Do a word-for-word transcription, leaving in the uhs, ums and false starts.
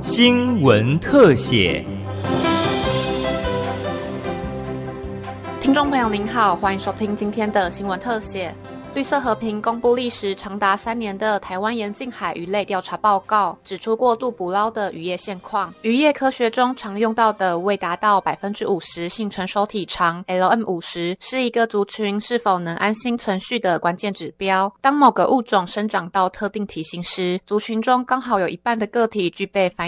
新闻特写。 听众朋友您好，欢迎收听今天的新闻特写。绿色和平公布历时长达三年的台湾沿近海鱼类调查报告，指出过度捕捞的渔业现况。渔业科学中常用到的未达到 百分之五十 性成熟体长 L M 五十 是一个族群是否能安心存续的关键指标。当某个物种生长到特定体型时，族群中刚好有一半的个体具备繁